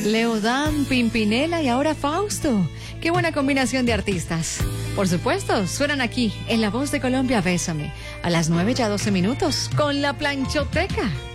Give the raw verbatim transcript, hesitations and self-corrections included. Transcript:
Leodán, Pimpinela y ahora Fausto. Qué buena combinación de artistas. Por supuesto, suenan aquí en La Voz de Colombia, Bésame, a las nueve ya doce minutos, con La Planchoteca.